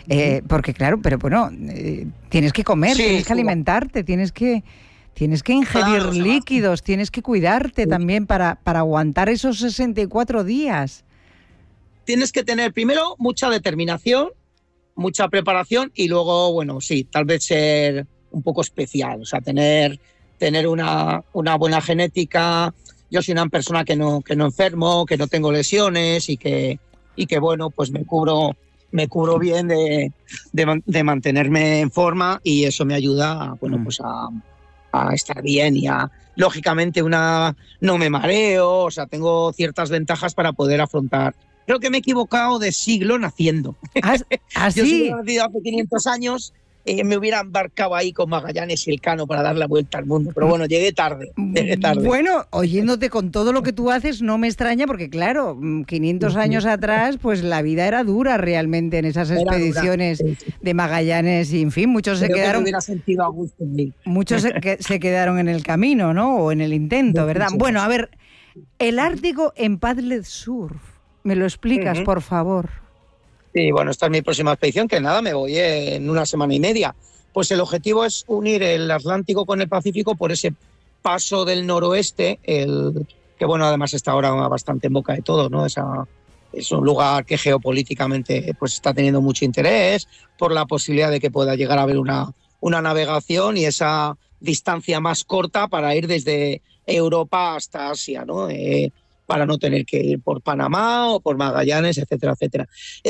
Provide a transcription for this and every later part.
Porque claro, pero bueno, tienes que comer, tienes que alimentarte, tienes que ingerir líquidos, tienes que cuidarte también para aguantar esos 64 días. Tienes que tener primero mucha determinación, mucha preparación y luego, bueno, sí, tal vez ser un poco especial, o sea, tener una buena genética. Yo soy una persona que no enfermo, que no tengo lesiones y que bueno, pues me cubro bien de mantenerme en forma y eso me ayuda pues a estar bien y lógicamente no me mareo, o sea, tengo ciertas ventajas para poder afrontar. Creo que me he equivocado de siglo naciendo. ¿Así? Yo si hubiera nacido hace 500 años, me hubiera embarcado ahí con Magallanes y Elcano para dar la vuelta al mundo. Pero bueno, llegué tarde. Bueno, oyéndote con todo lo que tú haces, no me extraña porque, claro, 500 años atrás, pues la vida era dura realmente en esas expediciones de Magallanes y, en fin, muchos se quedaron... hubiera sentido a gusto en mí. Muchos se quedaron en el camino, ¿no? O en el intento, ¿verdad? Bueno, a ver, el Ártico en paddle surf. ¿Me lo explicas, por favor? Sí, bueno, esta es mi próxima expedición, que nada, me voy en una semana y media. Pues el objetivo es unir el Atlántico con el Pacífico por ese paso del noroeste, que bueno, además está ahora bastante en boca de todo, ¿no? Es un lugar que geopolíticamente pues está teniendo mucho interés por la posibilidad de que pueda llegar a haber una navegación y esa distancia más corta para ir desde Europa hasta Asia, ¿no? Para no tener que ir por Panamá o por Magallanes, etcétera, etcétera.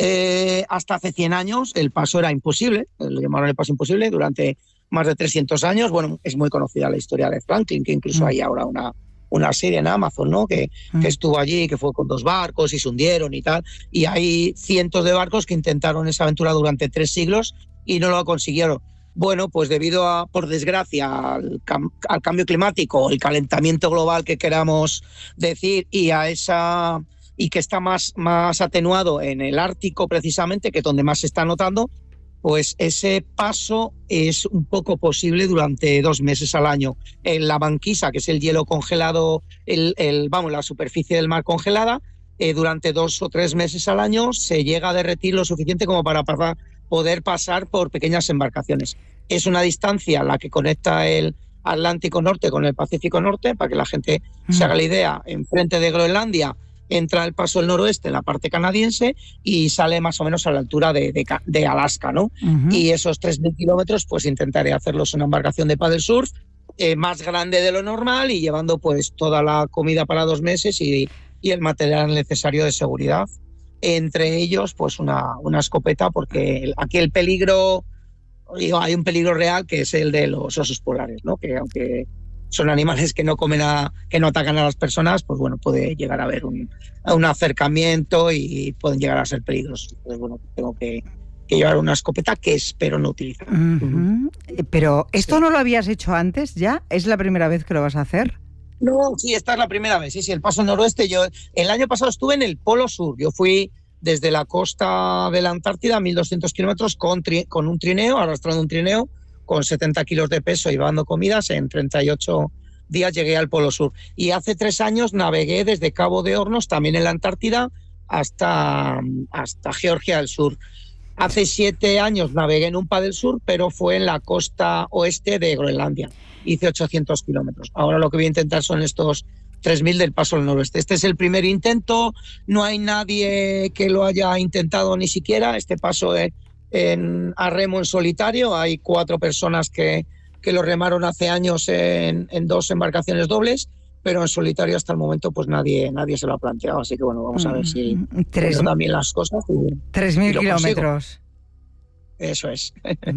Hasta hace 100 años el paso era imposible, lo llamaron el paso imposible, durante más de 300 años. Bueno, es muy conocida la historia de Franklin, que incluso hay ahora una serie en Amazon, ¿no? Que estuvo allí, que fue con 2 barcos y se hundieron y tal. Y hay cientos de barcos que intentaron esa aventura durante 3 siglos y no lo consiguieron. Bueno, pues debido por desgracia, al cambio climático, el calentamiento global que queramos decir, y que está más atenuado en el Ártico precisamente, que es donde más se está notando, pues ese paso es un poco posible durante 2 meses al año. En la banquisa, que es el hielo congelado, la superficie del mar congelada, durante 2 o 3 meses al año se llega a derretir lo suficiente como para poder pasar por pequeñas embarcaciones. Es una distancia la que conecta el Atlántico Norte con el Pacífico Norte, para que la gente se haga la idea. Enfrente de Groenlandia entra el paso del noroeste en la parte canadiense y sale más o menos a la altura de Alaska, ¿no? Y esos 3.000 kilómetros, pues intentaré hacerlos en una embarcación de paddle surf más grande de lo normal y llevando pues toda la comida para 2 meses y el material necesario de seguridad. Entre ellos, pues una escopeta, porque aquí el peligro, hay un peligro real que es el de los osos polares, ¿no? Que aunque son animales que no atacan a las personas, pues bueno, puede llegar a haber un acercamiento y pueden llegar a ser peligrosos. Entonces, bueno, tengo que llevar una escopeta que espero no utilizar. Pero, ¿esto no lo habías hecho antes ya? ¿Es la primera vez que lo vas a hacer? No, sí, esta es la primera vez. Sí, el paso noroeste. Yo el año pasado estuve en el Polo Sur. Yo fui desde la costa de la Antártida, 1.200 kilómetros, con un trineo, arrastrando un trineo, con 70 kilos de peso y llevando comidas. En 38 días llegué al Polo Sur. Y hace 3 años navegué desde Cabo de Hornos, también en la Antártida, hasta Georgia del Sur. Hace 7 años navegué en un paddle surf, pero fue en la costa oeste de Groenlandia. Hice 800 kilómetros. Ahora lo que voy a intentar son estos 3.000 del paso del noroeste. Este es el primer intento, no hay nadie que lo haya intentado ni siquiera. Este paso a remo en solitario, hay 4 personas que lo remaron hace años en 2 embarcaciones dobles, pero en solitario hasta el momento pues nadie se lo ha planteado, así que bueno, vamos a ver si también las cosas. 3.000 kilómetros. Eso es.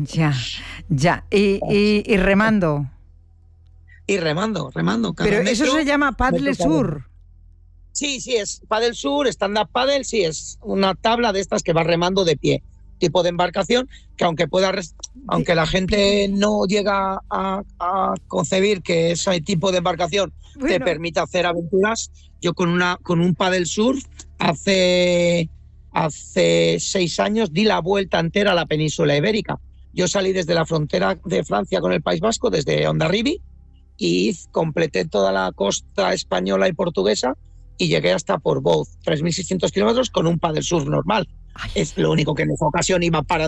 Ya. ¿Y remando? Y remando. Pero eso se llama paddle surf. Sí, es paddle surf, stand-up paddle, sí, es una tabla de estas que va remando de pie. Tipo de embarcación que aunque la gente no llega a concebir que ese tipo de embarcación te permite hacer aventuras, yo con un paddle surf hace 6 años di la vuelta entera a la península ibérica. Yo salí desde la frontera de Francia con el País Vasco, desde Hondarribia, y completé toda la costa española y portuguesa y llegué hasta Portbou, 3.600 kilómetros con un paddle surf normal. Es lo único que en esa ocasión iba para